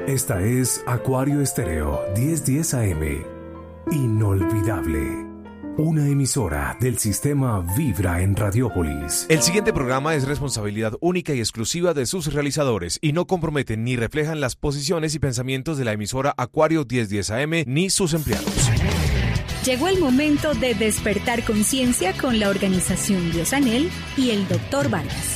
Esta es Acuario Estéreo 1010 AM. Inolvidable. Una emisora del sistema Vibra en Radiópolis. El siguiente programa es responsabilidad única y exclusiva de sus realizadores y no comprometen ni reflejan las posiciones y pensamientos de la emisora Acuario 1010 AM ni sus empleados. Llegó el momento de despertar conciencia con la organización Biosanel y el Dr. Vargas.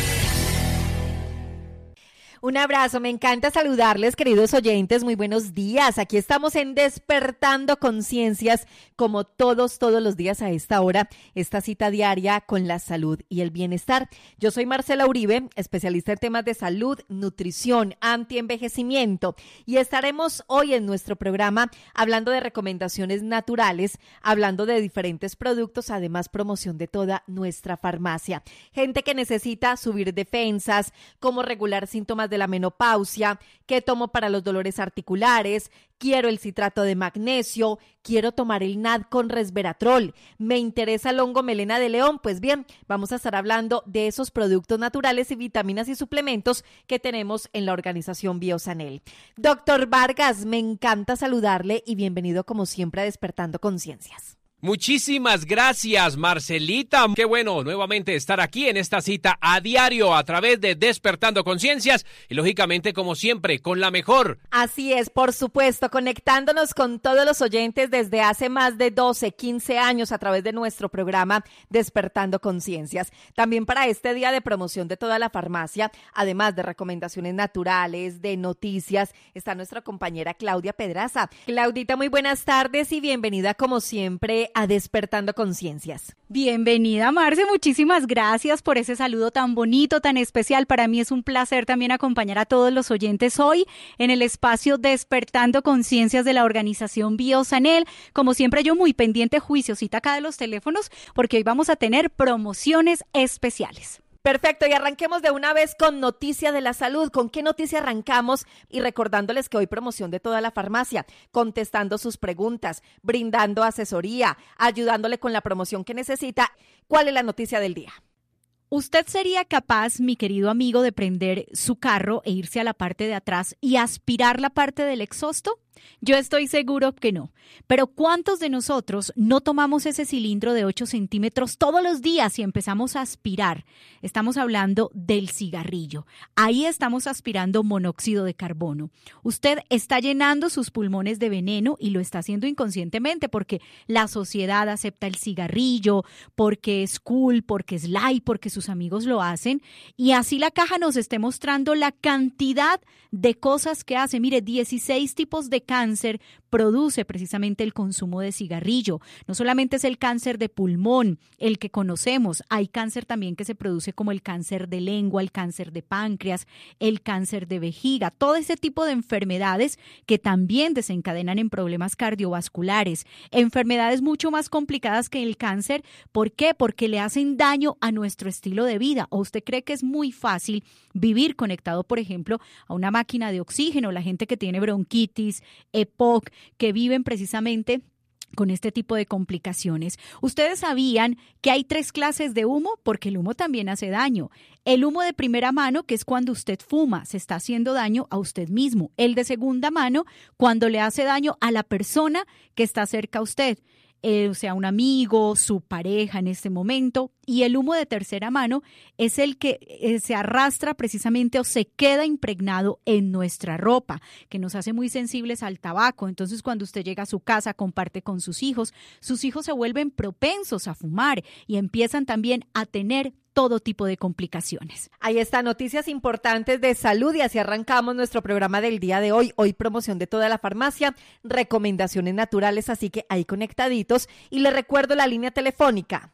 Un abrazo, me encanta saludarles, queridos oyentes, muy buenos días. Aquí estamos en Despertando Conciencias, como todos los días a esta hora, esta cita diaria con la salud y el bienestar. Yo soy Marcela Uribe, especialista en temas de salud, nutrición, antienvejecimiento, y estaremos hoy en nuestro programa hablando de recomendaciones naturales, hablando de diferentes productos, además promoción de toda nuestra farmacia. Gente que necesita subir defensas, cómo regular síntomas de la menopausia, qué tomo para los dolores articulares, quiero el citrato de magnesio, quiero tomar el NAD con resveratrol, me interesa el hongo melena de león. Pues bien, vamos a estar hablando de esos productos naturales y vitaminas y suplementos que tenemos en la organización Biosanel. Doctor Vargas, me encanta saludarle y bienvenido como siempre a Despertando Conciencias. Muchísimas gracias, Marcelita. Qué bueno nuevamente estar aquí en esta cita a diario a través de Despertando Conciencias y lógicamente, como siempre, con la mejor. Así es, por supuesto, conectándonos con todos los oyentes desde hace más de 12, 15 años a través de nuestro programa Despertando Conciencias. También para este día de promoción de toda la farmacia, además de recomendaciones naturales, de noticias, está nuestra compañera Claudia Pedraza. Claudita, muy buenas tardes y bienvenida como siempre a Despertando Conciencias. Bienvenida, Marce, muchísimas gracias por ese saludo tan bonito, tan especial. Para mí es un placer también acompañar a todos los oyentes hoy en el espacio Despertando Conciencias de la organización Biosanel. Como siempre, yo muy pendiente, juiciosita acá de los teléfonos, porque hoy vamos a tener promociones especiales. Perfecto, y arranquemos de una vez con noticia de la salud. ¿Con qué noticia arrancamos? Y recordándoles que hoy promoción de toda la farmacia, contestando sus preguntas, brindando asesoría, ayudándole con la promoción que necesita. ¿Cuál es la noticia del día? ¿Usted sería capaz, mi querido amigo, de prender su carro e irse a la parte de atrás y aspirar la parte del exhausto? Yo estoy seguro que no. Pero ¿cuántos de nosotros no tomamos ese cilindro de 8 centímetros todos los días y empezamos a aspirar? Estamos hablando del cigarrillo. Ahí estamos aspirando monóxido de carbono. Usted está llenando sus pulmones de veneno y lo está haciendo inconscientemente porque la sociedad acepta el cigarrillo, porque es cool, porque es light, porque sus amigos lo hacen. Y así la caja nos esté mostrando la cantidad de cosas que hace. Mire, 16 tipos de cáncer produce precisamente el consumo de cigarrillo. No solamente es el cáncer de pulmón, el que conocemos, hay cáncer también que se produce como el cáncer de lengua, el cáncer de páncreas, el cáncer de vejiga, todo ese tipo de enfermedades que también desencadenan en problemas cardiovasculares, enfermedades mucho más complicadas que el cáncer. ¿Por qué? Porque le hacen daño a nuestro estilo de vida. ¿O usted cree que es muy fácil vivir conectado, por ejemplo, a una máquina de oxígeno? La gente que tiene bronquitis, EPOC, que viven precisamente con este tipo de complicaciones. ¿Ustedes sabían que hay 3 clases de humo? Porque el humo también hace daño. El humo de primera mano, que es cuando usted fuma, se está haciendo daño a usted mismo. El de segunda mano, cuando le hace daño a la persona que está cerca a usted. O sea, un amigo, su pareja en este momento. Y el humo de tercera mano es el que se arrastra precisamente o se queda impregnado en nuestra ropa, que nos hace muy sensibles al tabaco. Entonces, cuando usted llega a su casa, comparte con sus hijos se vuelven propensos a fumar y empiezan también a tener todo tipo de complicaciones. Ahí están noticias importantes de salud y así arrancamos nuestro programa del día de hoy. Hoy promoción de toda la farmacia, recomendaciones naturales, así que ahí conectaditos. Y les recuerdo la línea telefónica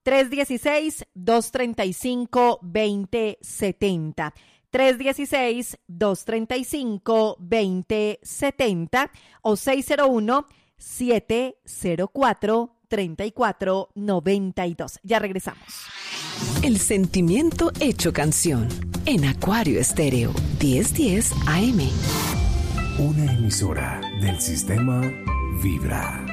316-235-2070. 316-235-2070 o 601-704-3492. Ya regresamos. El sentimiento hecho canción en Acuario Estéreo 1010 AM. Una emisora del sistema Vibra.